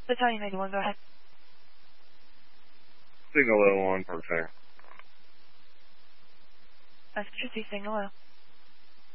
Battalion 81, go ahead. Signal 01 for attack. Massachusetts, signal 0.